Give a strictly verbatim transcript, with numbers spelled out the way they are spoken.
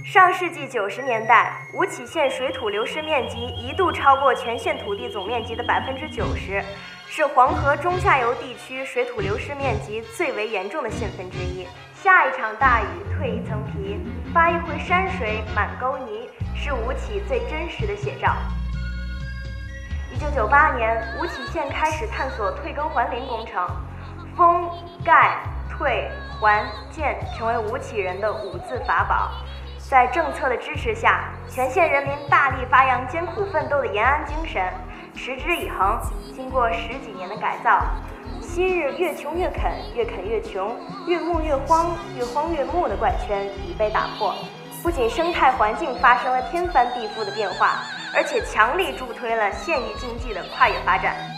上世纪九十年代，吴起县水土流失面积一度超过全县土地总面积的百分之九十，是黄河中下游地区水土流失面积最为严重的县份之一。下一场大雨蜕一层皮，发一回山水满沟泥，是吴起最真实的写照。一九九八年，吴起县开始探索退耕还林工程，封、盖、退、还、建成为吴起人的五字法宝。在政策的支持下，全县人民大力发扬艰苦奋斗的延安精神，持之以恒。经过十几年的改造，昔日越穷越垦，越垦越穷，越牧越荒，越荒越牧的怪圈已被打破。不仅生态环境发生了天翻地覆的变化，而且强力助推了县域经济的跨越发展。